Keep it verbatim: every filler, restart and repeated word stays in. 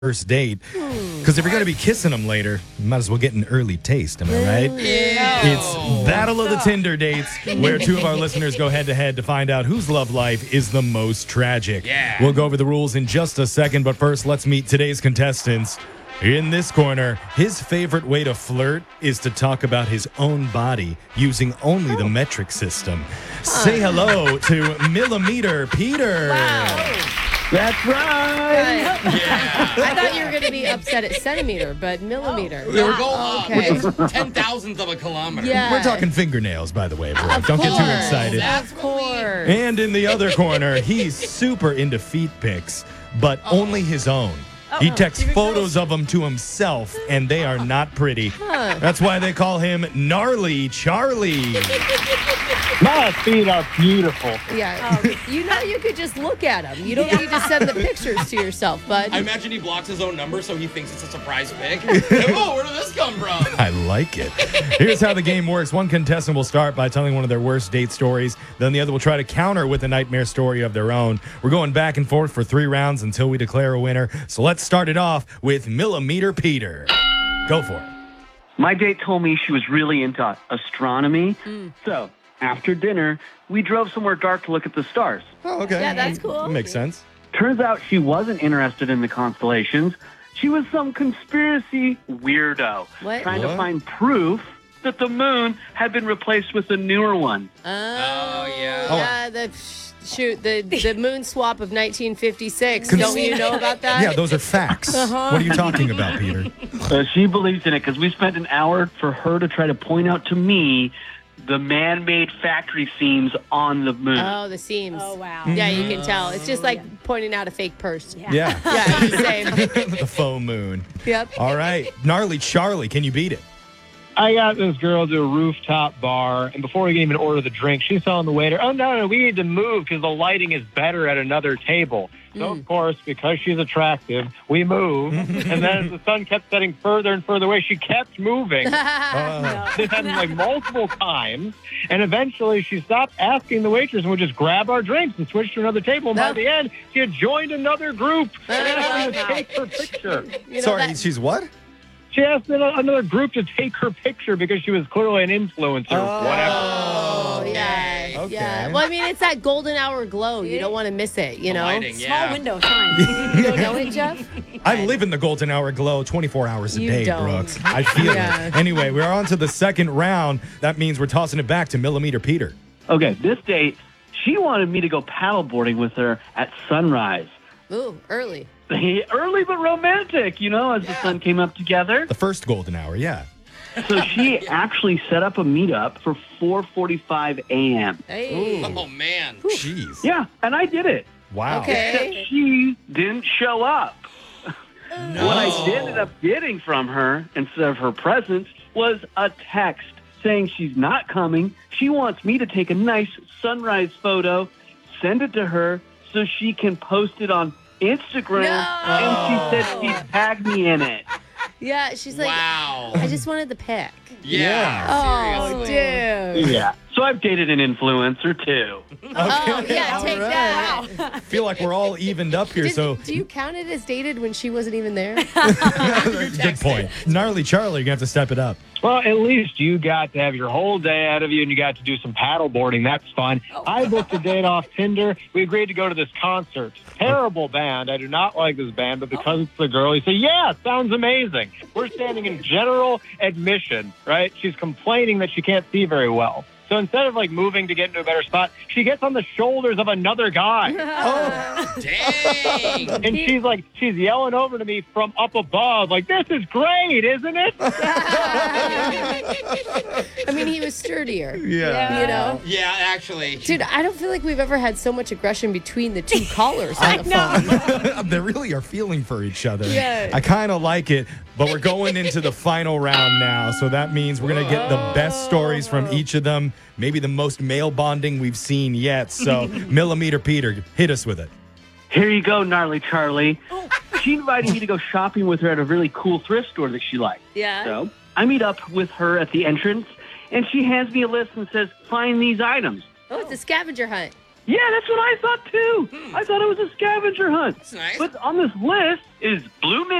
first date. Because if you're going to be kissing them later, you might as well get an early taste. Am I right? Yeah. It's Battle of the Tinder Dates, where two of our listeners go head to head to find out whose love life is the most tragic. Yeah. We'll go over the rules in just a second, but first, let's meet today's contestants. In this corner, his favorite way to flirt is to talk about his own body using only the metric system. Say hello to Millimeter Peter. Wow. That's right. Yeah. I thought you were going to be upset at centimeter, but millimeter. They were going up. Okay. Which is ten thousandth of a kilometer. Yeah. We're talking fingernails, by the way, bro. Of Don't get too course. excited. Of course. And in the other corner, he's super into feet pics, but only his own. He texts photos of them to himself, and they are not pretty. Huh. That's why they call him Gnarly Charlie. My feet are beautiful. Yeah. You know you could just look at them. You don't need to send the pictures to yourself, bud. I imagine he blocks his own number so he thinks it's a surprise pic. Oh, where did this come from? I like it. Here's how the game works. One contestant will start by telling one of their worst date stories. Then the other will try to counter with a nightmare story of their own. We're going back and forth for three rounds until we declare a winner. So let's start it off with Millimeter Peter. Go for it. My date told me she was really into astronomy. So after dinner, we drove somewhere dark to look at the stars. Oh, okay. Yeah, that's cool. Makes sense. Turns out she wasn't interested in the constellations. She was some conspiracy weirdo What? trying What? to find proof that the moon had been replaced with a newer one. Oh, yeah. Yeah, the shoot, the the moon swap of nineteen fifty-six. Cons- Don't you know about that? Yeah, those are facts. Uh-huh. What are you talking about, Peter? Uh, she believes in it because we spent an hour for her to try to point out to me the man-made factory seams on the moon. Oh, the seams. Oh, wow. Yeah, you can tell. It's just like pointing out a fake purse. Yeah, Yeah. it's the same. The faux moon. Yep. All right. Gnarly Charlie, can you beat it? I got this girl to a rooftop bar, and before we can even order the drink, she's telling the waiter, oh, no, no, we need to move because the lighting is better at another table. So, of course, because she's attractive, we move. And then as the sun kept getting further and further away, she kept moving. Uh, This happened like multiple times. And eventually she stopped asking the waitress and would just grab our drinks and switch to another table. And by No. the end, she had joined another group and Oh, asked me to wow. take her picture. You know, Sorry, that- she's what? She asked another group to take her picture because she was clearly an influencer or whatever. Oh, yeah. Okay. Yeah. Well, I mean, it's that golden hour glow. You don't want to miss it, you The know? lighting, Small yeah. window shine. You don't know it, Jeff? I live in the golden hour glow twenty-four hours a You day, don't. Brooks. I feel Yeah. it. Anyway, we're on to the second round. That means we're tossing it back to Millimeter Peter. Okay, this date, she wanted me to go paddleboarding with her at sunrise. Ooh, early. Early but romantic, you know, as the sun came up together. The first golden hour, yeah. So she actually set up a meetup for four forty-five a.m. Hey. Oh, man. Jeez. Yeah, and I did it. Wow. Okay. Except she didn't show up. What I did end up getting from her, instead of her present, was a text saying she's not coming. She wants me to take a nice sunrise photo, send it to her so she can post it on Instagram. No. And she said she'd tag me in it. Yeah, she's like, Wow. I just wanted the pic. Yeah. Oh, Seriously. dude. Yeah. So I've dated an influencer, too. Oh, yeah, all take right. that. I feel like we're all evened up here, Did- so do you count it as dated when she wasn't even there? good point. Gnarly Charlie, you're going to have to step it up. Well, at least you got to have your whole day ahead of you and you got to do some paddleboarding. That's fun. I booked a date off Tinder. We agreed to go to this concert. Terrible band. I do not like this band, but because it's a girl, you say, yeah, sounds amazing. We're standing in general admission, right? She's complaining that she can't see very well. So instead of like moving to get into a better spot, she gets on the shoulders of another guy. Dang. And she's like, she's yelling over to me from up above, like, this is great, isn't it? I mean, he was sturdier. Yeah. You know? Yeah, actually. Dude, I don't feel like we've ever had so much aggression between the two callers on the phone. They really are feeling for each other. Yeah. I kind of like it, but we're going into the final round now. So that means we're going to get the best stories from each of them, maybe the most male bonding we've seen yet. So, Millimeter Peter, hit us with it. Here you go, Gnarly Charlie. She invited me to go shopping with her at a really cool thrift store that she liked. Yeah. So I meet up with her at the entrance, and she hands me a list and says, find these items. Oh, it's a scavenger hunt. Yeah, that's what I thought too. I thought it was a scavenger hunt. That's nice. But on this list is Blue